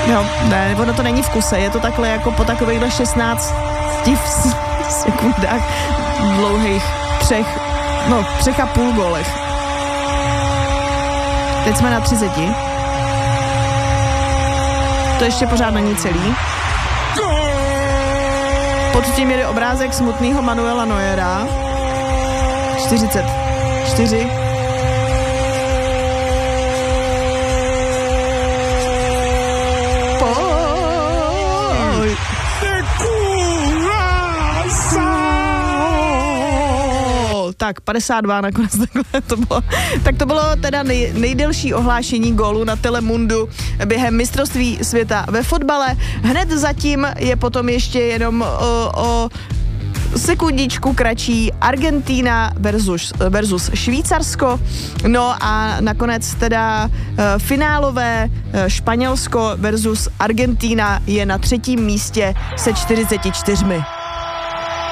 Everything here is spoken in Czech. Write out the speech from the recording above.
Jo, ne, ono to není v kuse, je to takhle jako po takovýchhle 16 sekundách dlouhých 3,5 gólech. Teď jsme na 30. To ještě pořád není celý. Pod tím jede obrázek smutného Manuela Neuera. 44. Tak 52 nakonec takhle to bylo. Tak to bylo teda nejdelší ohlášení gólu na Telemundu během mistrovství světa ve fotbale. Hned zatím je potom ještě jenom o sekundičku kratší Argentína versus Švýcarsko. No a nakonec teda finálové Španělsko versus Argentína je na 3. místě se 44.